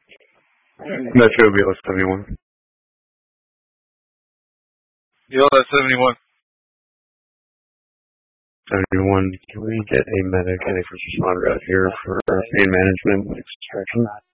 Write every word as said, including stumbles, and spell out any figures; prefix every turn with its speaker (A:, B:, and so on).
A: Metro B L seventy-one.
B: B L seventy-one.
A: seventy-one, can we get a medic and a first responder out here for pain management extraction?